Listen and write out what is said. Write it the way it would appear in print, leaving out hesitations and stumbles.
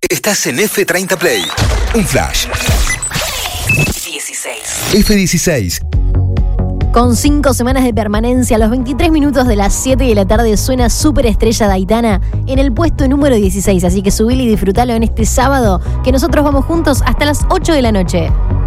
Estás en F30 Play. Un flash. 16. F16. Con 5 semanas de permanencia, a los 23 minutos de las 7 de la tarde suena Superestrella de Aitana en el puesto número 16. Así que subile y disfrutalo en este sábado, que nosotros vamos juntos hasta las 8 de la noche.